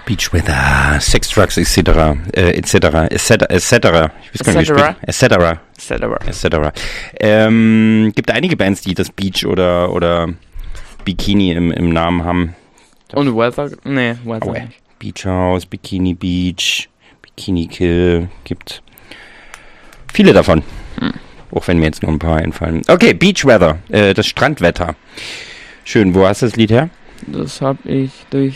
Beach Weather, Sex, Drugs, etc. Ich weiß gar nicht, gibt einige Bands, die das Beach oder Bikini im Namen haben. Und Weather? Nee, Weather nicht. Beach House, Bikini Beach, Bikini Kill, gibt viele davon. Auch wenn mir jetzt nur ein paar einfallen. Okay, Beach Weather, das Strandwetter. Schön, wo hast du das Lied her? Das habe ich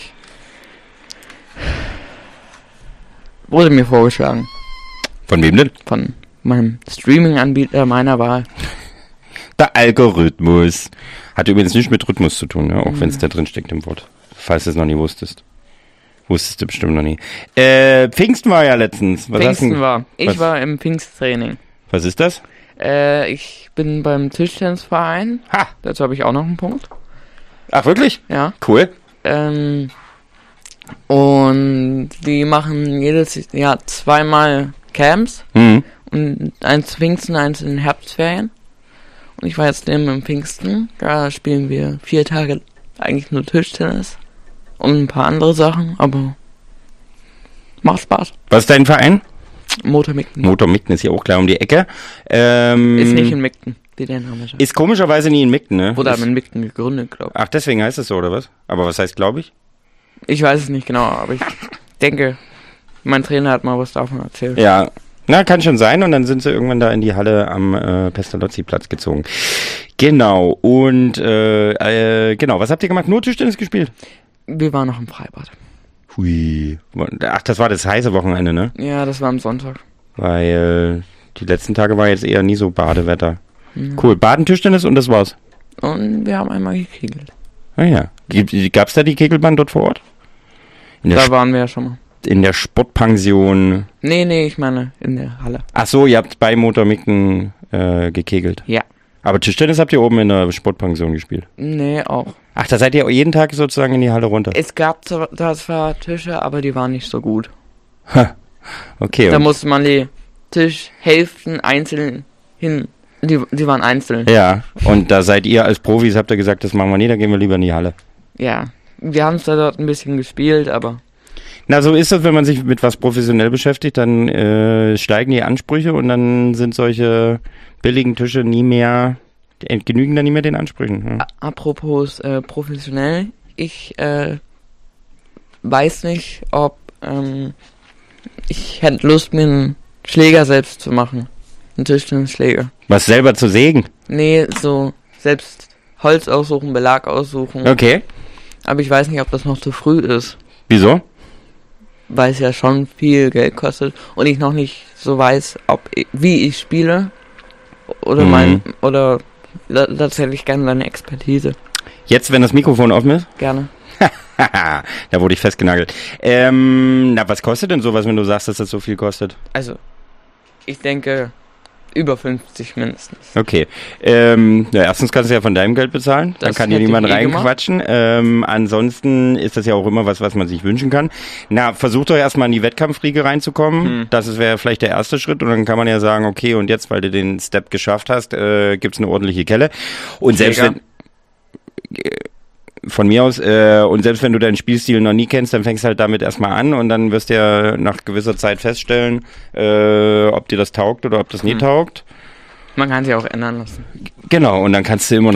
wurde mir vorgeschlagen. Von wem denn? Von meinem Streaming-Anbieter meiner Wahl. Der Algorithmus. Hat übrigens nichts mit Rhythmus zu tun, ne? Auch wenn es da drin steckt im Wort. Falls du es noch nie wusstest. Wusstest du bestimmt noch nie. Pfingsten war ja letztens. Ich war im Pfingsttraining. Was ist das? Ich bin beim Tischtennisverein. Ha! Dazu habe ich auch noch einen Punkt. Ach, wirklich? Ja. Cool. Und die machen jedes Jahr 2-mal Camps. Mhm. Und eins zu Pfingsten, eins in den Herbstferien. Und ich war jetzt im Pfingsten. Da spielen wir 4 Tage eigentlich nur Tischtennis. Und ein paar andere Sachen, aber macht Spaß. Was ist dein Verein? Motor Migden. Motor Migden ist ja auch gleich um die Ecke. Ist nicht in Migden, wie der Name sagt. Ist komischerweise nie in Migden, ne? Wurde aber in Migden gegründet, glaube ich. Ach, deswegen heißt es so, oder was? Aber was heißt, glaube ich? Ich weiß es nicht genau, aber ich denke, mein Trainer hat mal was davon erzählt. Ja, na, kann schon sein. Und dann sind sie irgendwann da in die Halle am Pestalozzi-Platz gezogen. Genau, und genau, was habt ihr gemacht? Nur Tischtennis gespielt? Wir waren noch im Freibad. Hui. Ach, das war das heiße Wochenende, ne? Ja, das war am Sonntag. Weil die letzten Tage war jetzt eher nie so Badewetter. Ja. Cool, Baden, Tischtennis und das war's. Und wir haben einmal gekegelt. Ah ja. Gab's da die Kegelbahn dort vor Ort? Da waren wir ja schon mal. In der Sportpension. Nee, ich meine in der Halle. Ach so, ihr habt bei Motor Migden gekegelt. Ja. Aber Tischtennis habt ihr oben in der Sportpension gespielt? Nee, auch. Ach, da seid ihr jeden Tag sozusagen in die Halle runter? Es gab zwar Tische, aber die waren nicht so gut. Okay. Da musste man die Tischhälften einzeln hin. Die waren einzeln. Ja, und da seid ihr als Profis, habt ihr gesagt, das machen wir nie, da gehen wir lieber in die Halle. Ja, wir haben es da dort ein bisschen gespielt, aber... Na, so ist das, wenn man sich mit was professionell beschäftigt, dann steigen die Ansprüche und dann sind solche billigen Tische genügen dann nie mehr den Ansprüchen. Ja. Apropos professionell, ich weiß nicht, ob ich hätte Lust, mir einen Schläger selbst zu machen. Einen Tischtennisschläger. Was selber zu sägen? Nee, so selbst Holz aussuchen, Belag aussuchen. Okay. Aber ich weiß nicht, ob das noch zu früh ist. Wieso? Weil es ja schon viel Geld kostet und ich noch nicht so weiß, wie ich spiele oder oder tatsächlich gerne deine Expertise. Jetzt, wenn das Mikrofon offen ist? Gerne. Da wurde ich festgenagelt. Na, was kostet denn sowas, wenn du sagst, dass das so viel kostet? Also, ich denke, über 50 mindestens. Okay. Erstens kannst du ja von deinem Geld bezahlen. Dann kann dir niemand reinquatschen. Ansonsten ist das ja auch immer was man sich wünschen kann. Na, versuch doch erstmal in die Wettkampfriege reinzukommen. Das wäre vielleicht der erste Schritt. Und dann kann man ja sagen, okay, und jetzt, weil du den Step geschafft hast, gibt's eine ordentliche Kelle. Und selbst wenn... Von mir aus, und selbst wenn du deinen Spielstil noch nie kennst, dann fängst du halt damit erstmal an und dann wirst du ja nach gewisser Zeit feststellen, ob dir das taugt oder ob das nie taugt. Man kann sich auch ändern lassen. Genau, und dann kannst du immer